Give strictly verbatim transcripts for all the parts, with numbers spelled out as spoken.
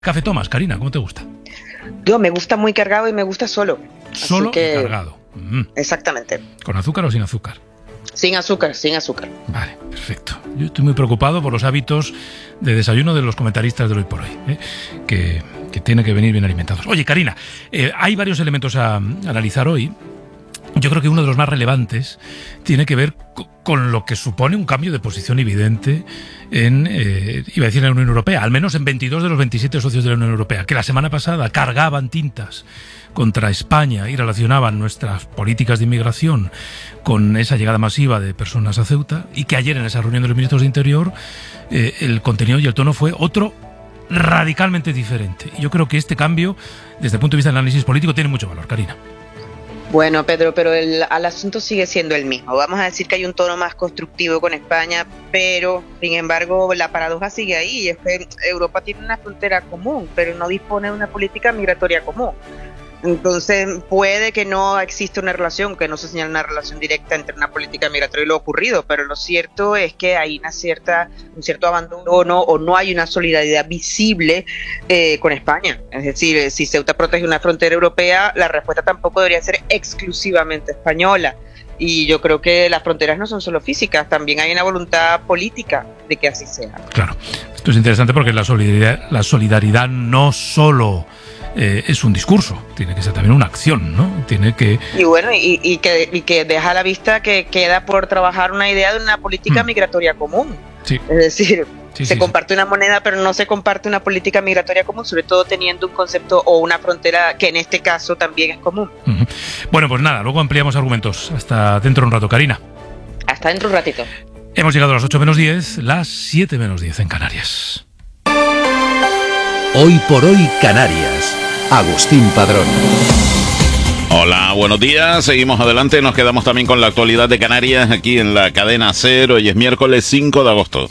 Café tomas, Karina, ¿cómo te gusta? Yo me gusta muy cargado y me gusta solo. Solo Así que... y cargado. Mm. Exactamente. ¿Con azúcar o sin azúcar? Sin azúcar, sin azúcar. Vale, perfecto. Yo estoy muy preocupado por los hábitos de desayuno de los comentaristas del Hoy por Hoy, ¿eh? que, que tienen que venir bien alimentados. Oye, Karina, eh, hay varios elementos a, a analizar hoy. Yo creo que uno de los más relevantes tiene que ver con lo que supone un cambio de posición evidente en, eh, iba a decir en la Unión Europea, al menos en veintidós de los veintisiete socios de la Unión Europea, que la semana pasada cargaban tintas contra España y relacionaban nuestras políticas de inmigración con esa llegada masiva de personas a Ceuta, y que ayer en esa reunión de los ministros de Interior eh, el contenido y el tono fue otro radicalmente diferente. Y yo creo que este cambio, desde el punto de vista del análisis político, tiene mucho valor, Karina. Bueno, Pedro, pero el, el asunto sigue siendo el mismo. Vamos a decir que hay un tono más constructivo con España, pero, sin embargo, la paradoja sigue ahí. Y es que Europa tiene una frontera común, pero no dispone de una política migratoria común. Entonces, puede que no exista una relación, que no se señale una relación directa entre una política migratoria y lo ocurrido, pero lo cierto es que hay una cierta, un cierto abandono o no hay una solidaridad visible eh, con España. Es decir, si Ceuta protege una frontera europea, la respuesta tampoco debería ser exclusivamente española. Y yo creo que las fronteras no son solo físicas, también hay una voluntad política de que así sea. Claro, esto es interesante porque la solidaridad, la solidaridad no solo... Eh, es un discurso, tiene que ser también una acción, ¿no? Tiene que... Y bueno, y, y, que, y que deja a la vista que queda por trabajar una idea de una política mm. migratoria común. Sí. Es decir, sí, se sí, comparte sí. una moneda, pero no se comparte una política migratoria común, sobre todo teniendo un concepto o una frontera que en este caso también es común. Uh-huh. Bueno, pues nada, luego ampliamos argumentos. Hasta dentro de un rato, Karina. Hasta dentro de un ratito. Hemos llegado a las ocho menos diez, las siete menos diez en Canarias. Hoy por Hoy Canarias. Agustín Padrón. Hola, buenos días. Seguimos adelante. Nos quedamos también con la actualidad de Canarias aquí en la cadena Ser. Hoy es miércoles cinco de agosto.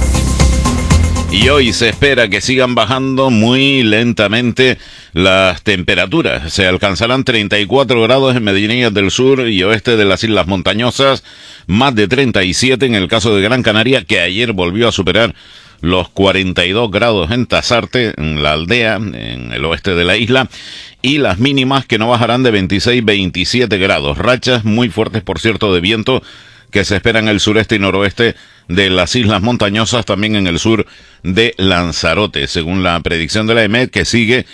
Y hoy se espera que sigan bajando muy lentamente las temperaturas. Se alcanzarán treinta y cuatro grados en Medinillas del sur y oeste de las Islas Montañosas, más de treinta y siete en el caso de Gran Canaria, que ayer volvió a superar los cuarenta y dos grados en Tasarte, en la aldea, en el oeste de la isla, y las mínimas que no bajarán de veintiséis a veintisiete grados. Rachas muy fuertes, por cierto, de viento que se esperan en el sureste y noroeste de las Islas Montañosas, también en el sur de Lanzarote, según la predicción de la E M E D, que sigue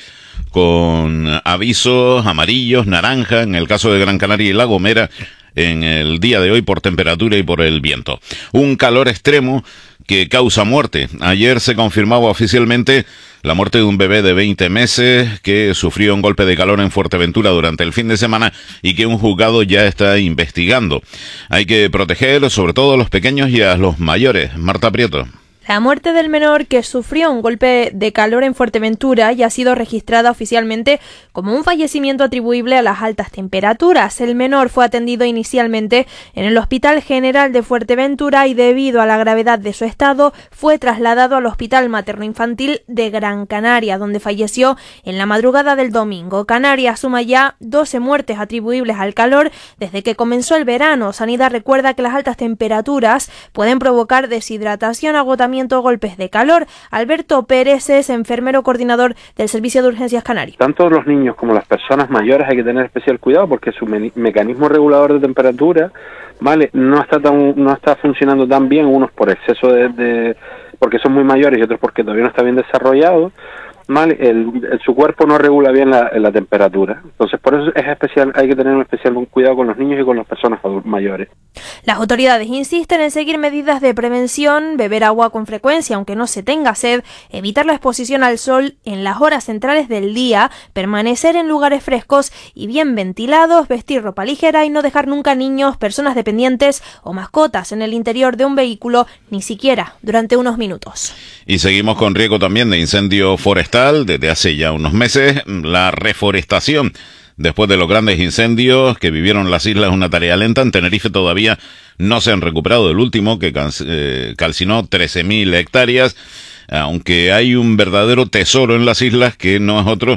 con avisos amarillos, naranja, en el caso de Gran Canaria y La Gomera, en el día de hoy por temperatura y por el viento. Un calor extremo que causa muerte. Ayer se confirmaba oficialmente la muerte de un bebé de veinte meses que sufrió un golpe de calor en Fuerteventura durante el fin de semana y que un juzgado ya está investigando. Hay que proteger sobre todo a los pequeños y a los mayores. Marta Prieto. La muerte del menor, que sufrió un golpe de calor en Fuerteventura, ya ha sido registrada oficialmente como un fallecimiento atribuible a las altas temperaturas. El menor fue atendido inicialmente en el Hospital General de Fuerteventura y, debido a la gravedad de su estado, fue trasladado al Hospital Materno-Infantil de Gran Canaria, donde falleció en la madrugada del domingo. Canarias suma ya doce muertes atribuibles al calor desde que comenzó el verano. Sanidad recuerda que las altas temperaturas pueden provocar deshidratación, agotamiento, golpes de calor. Alberto Pérez es enfermero coordinador del Servicio de Urgencias Canario. Tanto los niños como las personas mayores hay que tener especial cuidado porque su me- mecanismo regulador de temperatura, vale, no está tan, no está funcionando tan bien, unos por exceso de, de porque son muy mayores y otros porque todavía no está bien desarrollado. Vale, el, el, su cuerpo no regula bien la, la temperatura. Entonces, por eso es especial, hay que tener un especial cuidado con los niños y con las personas mayores. Las autoridades insisten en seguir medidas de prevención, beber agua con frecuencia aunque no se tenga sed, evitar la exposición al sol en las horas centrales del día, permanecer en lugares frescos y bien ventilados, vestir ropa ligera y no dejar nunca niños, personas dependientes o mascotas en el interior de un vehículo, ni siquiera durante unos minutos. Y seguimos con riesgo también de incendio forestal desde hace ya unos meses. La reforestación después de los grandes incendios que vivieron las islas es una tarea lenta. En Tenerife todavía no se han recuperado del último, que calcinó trece mil hectáreas, aunque hay un verdadero tesoro en las islas que no es otro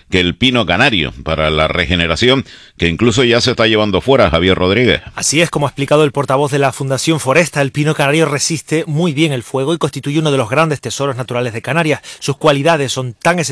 que el pino canario para la regeneración, que incluso ya se está llevando fuera, Javier Rodríguez. Así es, como ha explicado el portavoz de la Fundación Foresta, el pino canario resiste muy bien el fuego y constituye uno de los grandes tesoros naturales de Canarias. Sus cualidades son tan esenciales